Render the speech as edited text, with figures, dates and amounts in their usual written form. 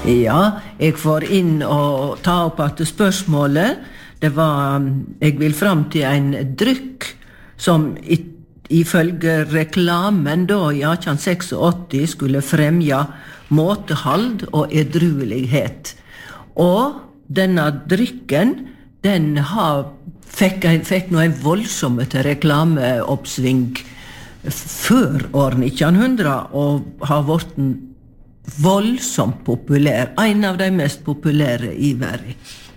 Ja, jeg får inn og ta opp at spørsmålet, det var, jeg vil fram til en drykk som ifølge reklamen da i 1886 skulle fremja måtehald og edruelighet. Og denne drykken, den fikk nå en voldsomt reklameoppsving før år 1900 og har vært voldsomt populær, en av de mest populære i verden.